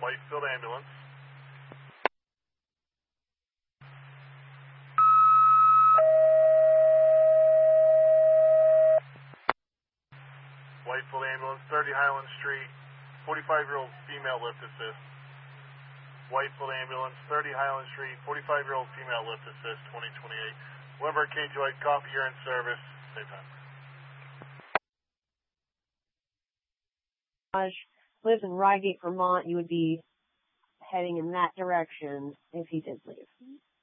Whitefield ambulance. Whitefield ambulance, 30 Highland Street, 45-year-old female lift assist. Whitefield ambulance, 30 Highland Street, 45-year-old female lift assist, 2028. Whoever KJ, copy, you're in service. Same time. Lives in Reigate, Vermont. You would be heading in that direction if he did leave.